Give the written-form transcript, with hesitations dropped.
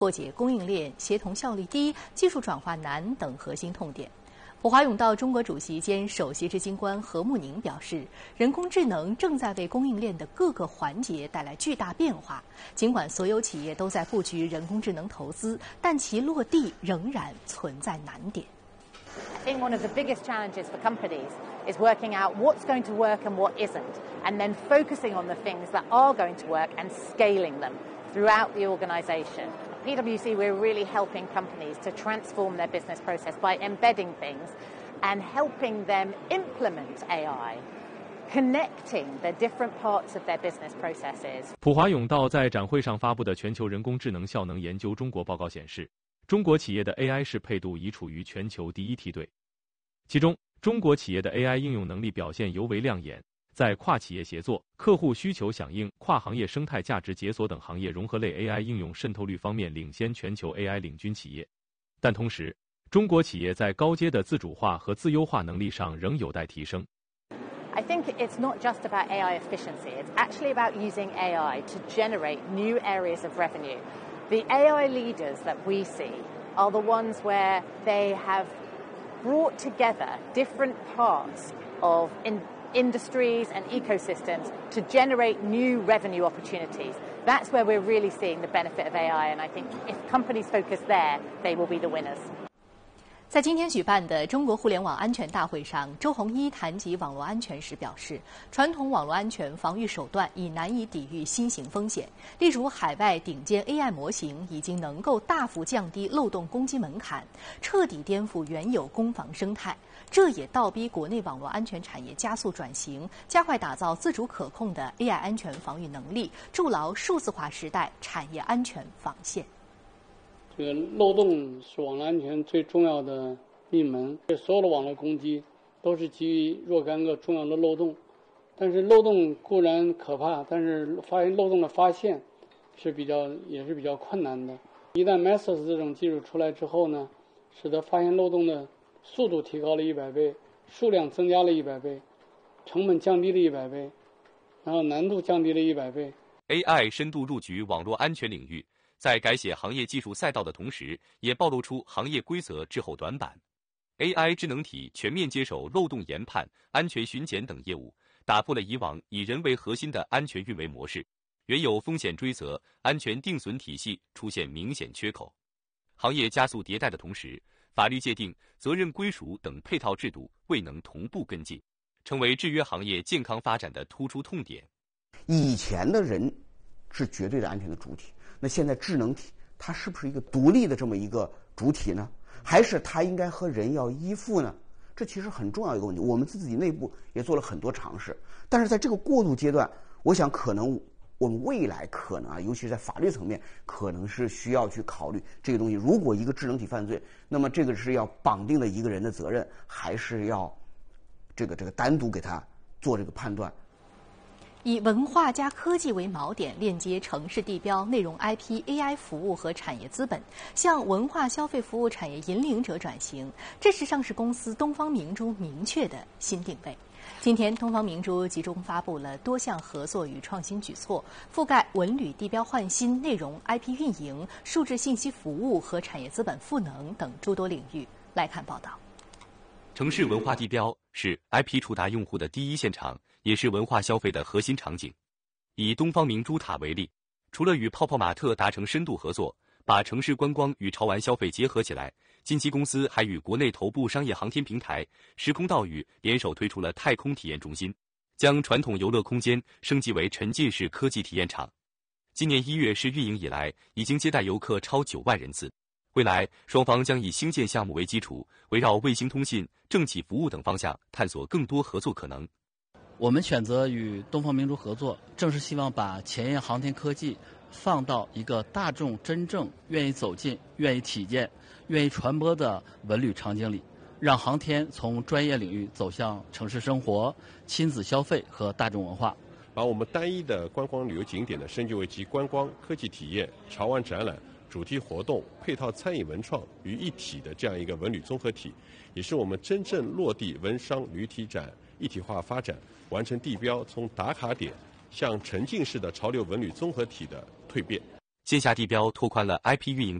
破解供应链协同效率低、技术转化难等核心痛点。普华永道中国主席兼首席执行官何慕宁表示，人工智能正在为供应链的各个环节带来巨大变化。尽管所有企业都在布局人工智能投资，但其落地仍然存在难点。 I think one of the biggest challenges for companies is working out what's going to work and what isn't, and then focusing on the things that are going to work and scaling them throughout the organization. At PwC, we're really helping companies to transform their business process by embedding things and helping them implement AI, connecting the different parts of their business processes. 普华永道在展会上发布的全球人工智能效能研究中国报告显示，中国企业的 AI 适配度已处于全球第一梯队，其中中国企业的 AI 应用能力表现尤为亮眼，在跨企业协作、客户需求响应、跨行业生态价值解锁等行业融合类 AI 应用渗透率方面领先全球 AI 领军企业。但同时，中国企业在高阶的自主化和自优化能力上仍有待提升。 I think it's not just about AI efficiency, it's actually about using AI to generate new areas of revenue. The AI leaders that we see are the ones where they have brought together different parts of industries and ecosystems to generate new revenue opportunities. That's where we're really seeing the benefit of AI, and I think if companies focus there, they will be the winners. 在今天举办的中国互联网安全大会上，周鸿祎谈及网络安全时表示，传统网络安全防御手段已难以抵御新型风险。例如，海外顶尖 AI 模型已经能够大幅降低漏洞攻击门槛，彻底颠覆原有攻防生态。这也倒逼国内网络安全产业加速转型，加快打造自主可控的 AI 安全防御能力，筑牢数字化时代产业安全防线。 这个漏洞是网络安全最重要的一门，所有的网络攻击都是基于若干个重要的漏洞，但是漏洞固然可怕，但是发现漏洞的发现也是比较困难的。一旦 Mesos 这种技术出来之后呢，使得发现漏洞的速度提高了100倍，数量增加了100倍，成本降低了100倍，然后难度降低了100倍。 AI 深度入局网络安全领域，在改写行业技术赛道的同时，也暴露出行业规则滞后短板。AI 智能体全面接手漏洞研判、安全巡检等业务，打破了以往以人为核心的安全运维模式，原有风险追责、安全定损体系出现明显缺口。行业加速迭代的同时，法律界定、责任归属等配套制度未能同步跟进，成为制约行业健康发展的突出痛点。 以前的人是绝对的安全的主体，那现在智能体它是不是一个独立的这么一个主体呢？还是它应该和人要依附呢？这其实很重要一个问题。我们自己内部也做了很多尝试，但是在这个过渡阶段，我想可能我们未来可能尤其是在法律层面，可能是需要去考虑这个东西。如果一个智能体犯罪，那么这个是要绑定了一个人的责任，还是要这个单独给他做这个判断？ 以文化加科技为锚点，链接城市地标、内容 IP、AI 服务和产业资本，向文化消费服务产业引领者转型，这是上市公司东方明珠明确的新定位。今天，东方明珠集中发布了多项合作与创新举措，覆盖文旅地标换新、内容 IP 运营、数字信息服务和产业资本赋能等诸多领域。来看报道。 城市文化地标是 IP 触达用户的第一现场，也是文化消费的核心场景。以东方明珠塔为例，除了与泡泡玛特达成深度合作，把城市观光与潮玩消费结合起来，近期公司还与国内头部商业航天平台时空岛屿联手推出了太空体验中心，将传统游乐空间升级为沉浸式科技体验场。今年1月试运营以来，已经接待游客超9万人次。未来，双方将以兴建项目为基础，围绕卫星通信、政企服务等方向，探索更多合作可能。 我们选择与东方明珠合作，正是希望把前沿航天科技放到一个大众真正愿意走进、愿意体验、愿意传播的文旅场景里，让航天从专业领域走向城市生活、亲子消费和大众文化， 把我们单一的观光旅游景点升级为集观光、科技体验、潮玩展览、主题活动、配套餐饮文创于一体的这样一个文旅综合体，也是我们真正落地文商旅体展一体化发展，完成地标从打卡点向沉浸式的潮流文旅综合体的蜕变。 线下地标拓宽了 IP 运营